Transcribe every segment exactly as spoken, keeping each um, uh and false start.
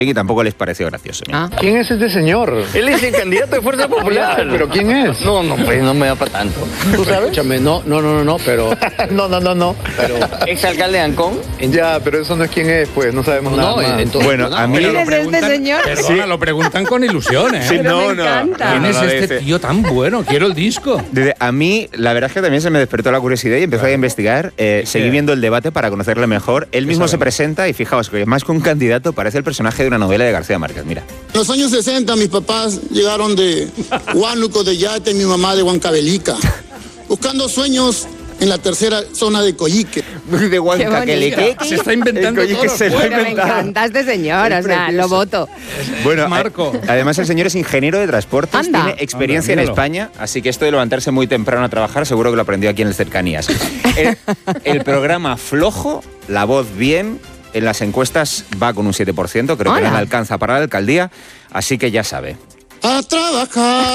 y tampoco les pareció gracioso. Ah. ¿Quién es este señor? Él es el candidato de Fuerza Popular. ¿Pero quién es? No, no, pues no me da para tanto. ¿Tú sabes? Escúchame, no, no, no, no, no, pero... no, no, no, no. pero Exalcalde de Ancón. ya, pero eso no es quién es, pues, no sabemos No, nada más. entonces- Bueno, a mí... ¿Quién es este señor? Perdona, lo preguntan con ilusiones. Sí, ¿eh? Pero no, me no. encanta. no, ¿Quién no, es no, este ese. tío tan bueno? Quiero el disco. Desde- a mí, la verdad es que también se me despertó la curiosidad y empecé a investigar. Eh, seguí qué? viendo el debate para conocerle mejor. Él mismo se sabemos? presenta y fijaos que más que un candidato parece el personaje de una novela de García Márquez. Mira. En los años sesenta mis papás llegaron de Huánuco, de Yate, y mi mamá de Huancavelica, buscando sueños en la tercera zona de Coyique. De Huanca, que le bonito. Se está inventando El Coyique todo. se lo ha Pero me inventado. encanta este señor, Es o sea, precioso. lo voto. Bueno, Marco. a- además el señor es ingeniero de transportes, Anda. tiene experiencia Anda, en míralo. España, así que esto de levantarse muy temprano a trabajar seguro que lo aprendió aquí en el Cercanías. El, el programa flojo, la voz bien, en las encuestas va con un siete por ciento, creo que no Hola. le alcanza para la alcaldía, así que ya sabe. A trabajar.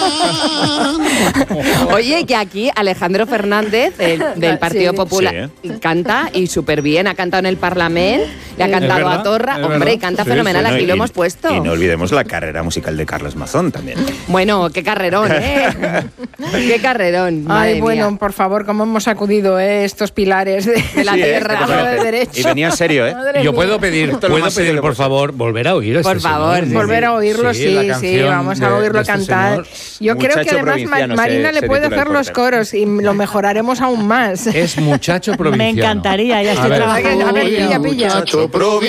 Oye, que aquí Alejandro Fernández, del, del Partido Sí. Popular, canta y súper bien. Ha cantado en el Parlamento, le ha Es cantado verdad, a Torra. es Hombre, verdad. y canta Sí, fenomenal. Bueno, Aquí y- lo hemos puesto. Y no olvidemos la carrera musical de Carlos Mazón también. Bueno, qué carrerón, ¿eh? Qué carrerón. Ay, madre bueno, mía. por favor, cómo hemos sacudido eh, estos pilares de, De la Sí, ¿eh? tierra. ¿Qué te parece? de derecho. Y venía serio, ¿eh? Madre Yo mía. puedo pedir, Esto es lo puedo más serio pedir que por puede ser. favor, volver a oír a este Por favor, señor. sí, Volver a oírlo, Sí, sí, la sí, canción vamos a de- oírlo de este cantar. señor. Yo creo que Muchacho además Ma- provinciano Marina se- le se puede titula el hacer los portero. coros y lo mejoraremos aún más. Es muchacho provinciano. Me encantaría, ya A estoy ver. trabajando. A ver, en ello. pilla, pilla. Muchacho